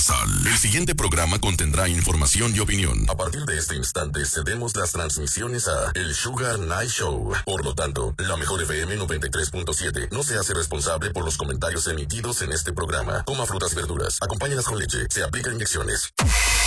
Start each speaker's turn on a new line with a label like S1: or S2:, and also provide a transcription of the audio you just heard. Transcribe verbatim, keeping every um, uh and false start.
S1: Universal. El siguiente programa contendrá información y opinión.
S2: A partir de este instante cedemos las transmisiones a El Sugar Night Show. Por lo tanto, la mejor F M noventa y tres punto siete no se hace responsable por los comentarios emitidos en este programa. Coma frutas y verduras, acompáñalas con leche, se aplican inyecciones.